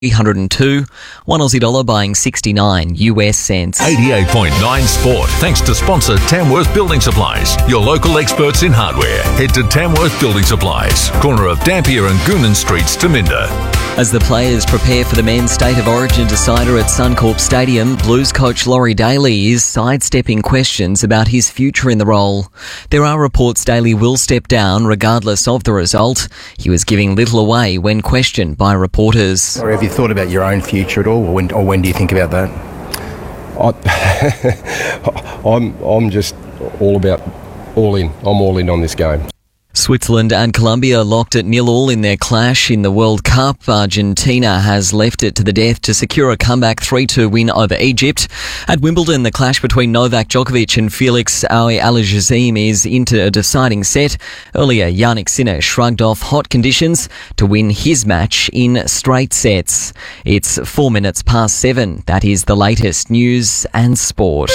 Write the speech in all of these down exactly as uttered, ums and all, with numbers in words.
three hundred two, one Aussie dollar buying sixty-nine U S cents. eighty-eight point nine Sport, thanks to sponsor Tamworth Building Supplies, your local experts in hardware. Head to Tamworth Building Supplies, corner of Dampier and Goonan Streets, Taminda. As the players prepare for the men's State of Origin decider at Suncorp Stadium, Blues coach Laurie Daly is sidestepping questions about his future in the role. There are reports Daly will step down regardless of the result. He was giving little away when questioned by reporters. Or have you thought about your own future at all, or when, or when do you think about that? I, I'm, I'm just all about all in. I'm all in on this game. Switzerland and Colombia locked at nil all in their clash in the World Cup. Argentina has left it to the death to secure a comeback three two win over Egypt. At Wimbledon, the clash between Novak Djokovic and Felix Auger-Aliassime is into a deciding set. Earlier, Jannik Sinner shrugged off hot conditions to win his match in straight sets. It's four minutes past seven. That is the latest news and sport.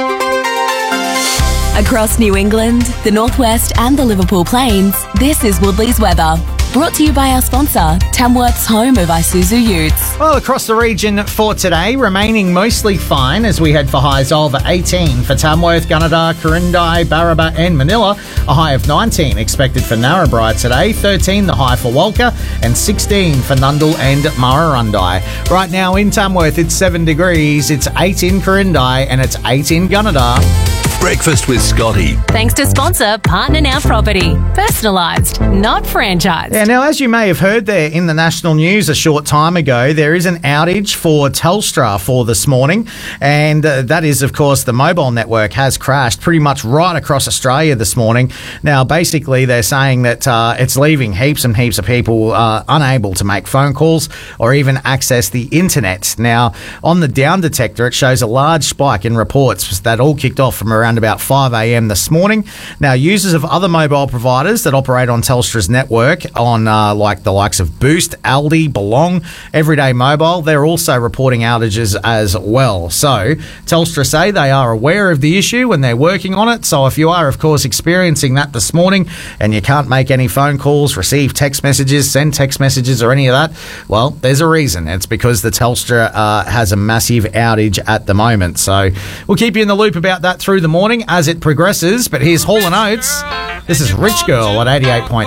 Across New England, the Northwest and the Liverpool Plains, this is Woodley's weather. Brought to you by our sponsor, Tamworth's home of Isuzu Utes. Well, across the region for today, remaining mostly fine as we head for highs over eighteen for Tamworth, Gunnedah, Quirindi, Barraba and Manila. A high of nineteen expected for Narrabri today, thirteen the high for Walker and sixteen for Nundle and Murrurundi. Right now in Tamworth, it's seven degrees, it's eight in Quirindi and it's eight in Gunnedah. Breakfast with Scotty. Thanks to sponsor Partner Now Property. Personalised, not franchised. Yeah, now as you may have heard there in the national news a short time ago, there is an outage for Telstra for this morning, and uh, that is, of course, the mobile network has crashed pretty much right across Australia this morning. Now, basically, they're saying that uh, it's leaving heaps and heaps of people uh, unable to make phone calls or even access the internet. Now, on the down detector, it shows a large spike in reports that all kicked off from around about five a.m. this morning. Now, users of other mobile providers that operate on Telstra's network, on uh, like the likes of Boost, Aldi, Belong, Everyday Mobile, they're also reporting outages as well. So, Telstra say they are aware of the issue and they're working on it. So, if you are, of course, experiencing that this morning and you can't make any phone calls, receive text messages, send text messages or any of that, well, there's a reason. It's because the Telstra uh, has a massive outage at the moment. So, we'll keep you in the loop about that through the morning as it progresses, but here's Hall and Oates. This is Rich Girl at eighty-eight point